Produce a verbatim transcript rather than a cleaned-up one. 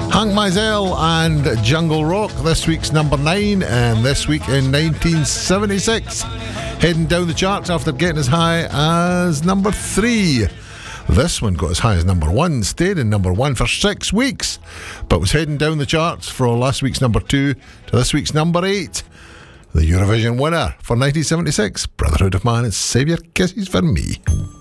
Hank Mizell and Jungle Rock, this week's number nine, and this week in nineteen seventy-six, heading down the charts after getting as high as number three. This one got as high as number one, stayed in number one for six weeks, but was heading down the charts from last week's number two to this week's number eight. The Eurovision winner for nineteen seventy-six, Brotherhood of Man and Save Your Kisses for Me.